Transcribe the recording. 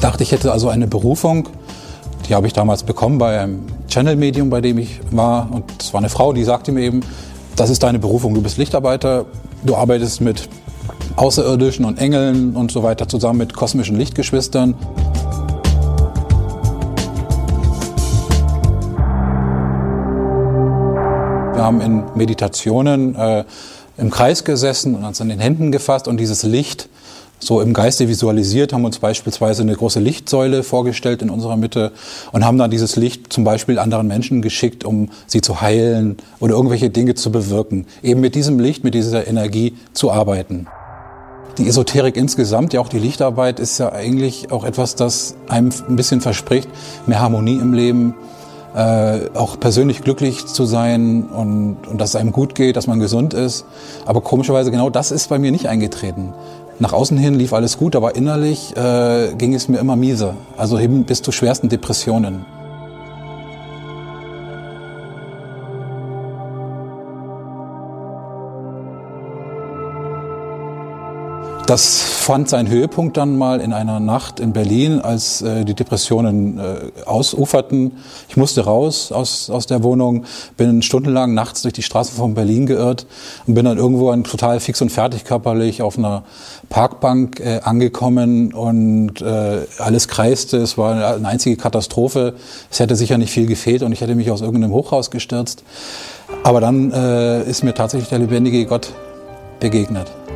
dachte, ich hätte also eine Berufung. Die habe ich damals bekommen bei einem Channel-Medium, bei dem ich war. Und es war eine Frau, die sagte mir eben, das ist deine Berufung, du bist Lichtarbeiter, du arbeitest mit Außerirdischen und Engeln und so weiter zusammen mit kosmischen Lichtgeschwistern. Wir haben in Meditationen im Kreis gesessen und uns an den Händen gefasst und dieses Licht so im Geiste visualisiert, haben uns beispielsweise eine große Lichtsäule vorgestellt in unserer Mitte und haben dann dieses Licht zum Beispiel anderen Menschen geschickt, um sie zu heilen oder irgendwelche Dinge zu bewirken. Eben mit diesem Licht, mit dieser Energie zu arbeiten. Die Esoterik insgesamt, ja auch die Lichtarbeit, ist ja eigentlich auch etwas, das einem ein bisschen verspricht, mehr Harmonie im Leben, auch persönlich glücklich zu sein und dass es einem gut geht, dass man gesund ist. Aber komischerweise genau das ist bei mir nicht eingetreten. Nach außen hin lief alles gut, aber innerlich ging es mir immer mieser. Also eben bis zu schwersten Depressionen. Das fand seinen Höhepunkt dann mal in einer Nacht in Berlin, als die Depressionen ausuferten. Ich musste raus aus der Wohnung, bin stundenlang nachts durch die Straßen von Berlin geirrt und bin dann irgendwo total fix und fertig körperlich auf einer Parkbank angekommen und alles kreiste. Es war eine einzige Katastrophe. Es hätte sicher nicht viel gefehlt und ich hätte mich aus irgendeinem Hochhaus gestürzt. Aber dann ist mir tatsächlich der lebendige Gott begegnet.